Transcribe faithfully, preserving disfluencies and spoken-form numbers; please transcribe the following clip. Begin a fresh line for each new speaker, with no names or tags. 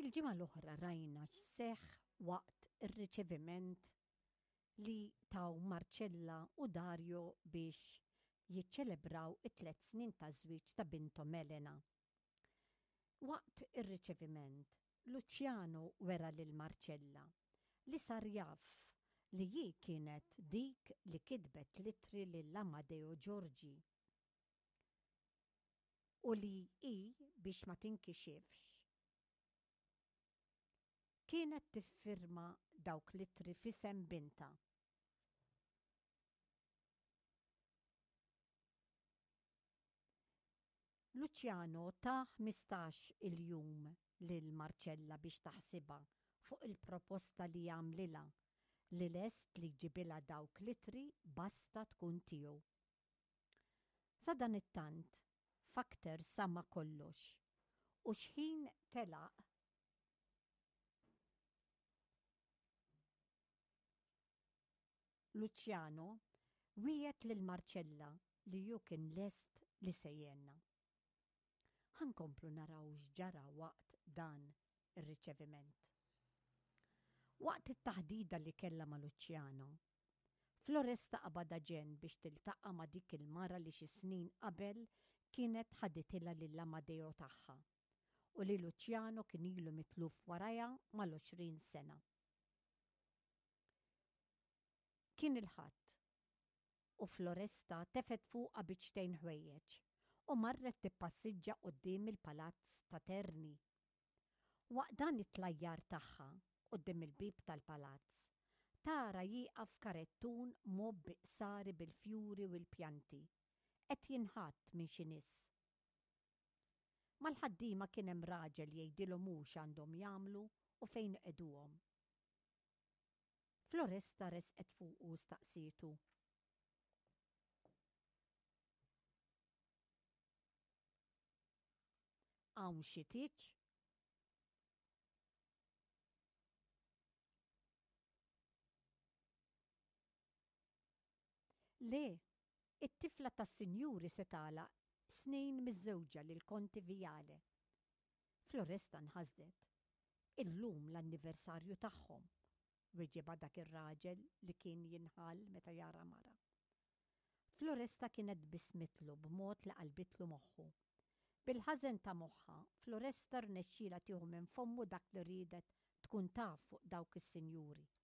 Il-ġimgħa l-oħra rajna x'seħħ waqt ir-riċeviment li taw Marċella u Dario biex jiċċelebraw it-tlet snin ta' żwieġ ta' bintom Elena. Waqt ir-riċeviment, Luciano wera lil Marċella li sar jaf li hi kienet dik li kitbet littri lil Amadeo Giorgi u li hi biex ma tinkixifx kienet tiffirma dawk littri f'isem binta. Luciano ta' ħmistax il-jum lil Marċella biex taħsibha fuq il-proposta li jagħmlilha li lest li jġibilha dawk littri basta tkun tiegħu. Sa dan it-tant fakter sama kollox u x'ħin telaq Luciano wiegħed lil Marċella li ju kien lest li sejjenna. Ħankomplu naraw x'ġara waqt dan ir-riċeviment. Waqt it-taħdida li kellha ma' Luciano, Floresta qabada ġen biex tiltaqa' ma' dik il-mara li xi snin qabel kienet ħaditilha lil Amadeo tagħha u li Luciano kien ilu mitluf warajha mal-għoxrin sena. Kien il-ħadd u Floresta tefet fuqha biċtejn ħwejjeġ u marret tippassiġġa quddiem il-palazz ta' Terni. Waqt dan it-tlajjar tagħha quddiem il-bib tal-palazz, tara jieqaf karettun mob biqsari bil-fjuri u l-pjanti, qed jinħatt minn xi nies. Mal-ħaddiema kien hemm raġel jgħidilhom mhux għandhom jagħmlu u fejn qeduhom. Floresta resqet fuq u staqsitu. Hawn xi tieġ? Le, it-tifla tas-sinjuri se tagħlaq snin miż-żewġa lil Konti Viale. Floresta nħasdet. Illum l-anniversarju tagħhom. Weġiba dak ir-raġel li kien jinħall meta jara mara. Floresta kienet bismitlu b'mod li qalbitlu moħħu. Bil-ħażen ta' moħħa, Floresta rnexxiela tieħu minn fommu dak li riedet tkun taf fuq dawk is-sinjuri.